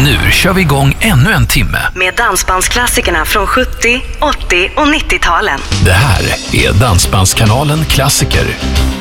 Nu kör vi igång ännu en timme. Med dansbandsklassikerna från 70, 80 och 90-talen. Det här är Dansbandskanalen Klassiker.